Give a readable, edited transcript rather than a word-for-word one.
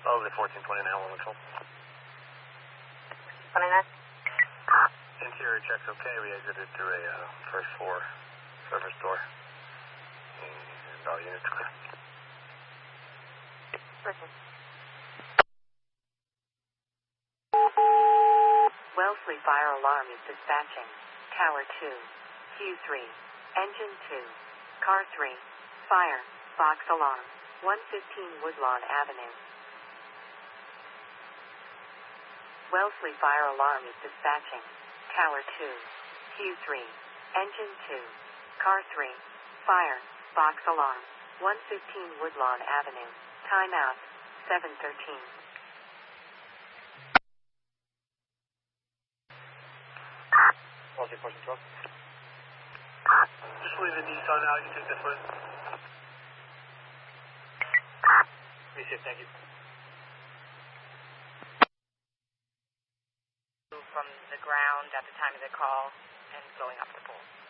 Probably 1429 1 control. 29. Interior check's okay. We exited through a first floor service door. And all units clear. Listen. Wellesley fire alarm is dispatching. Tower 2. Q3. Engine 2. Car 3. Fire. Box alarm. 115 Woodlawn Avenue. Wellesley fire alarm is dispatching. Tower 2. Q3. Engine 2. Car 3. Fire. Box alarm. 115 Woodlawn Avenue. Timeout. 7:13. Wellesley 1412. Just leave the Nissan out. You take this one. Appreciate it. Thank you. From the ground at the time of the call and going up the pole.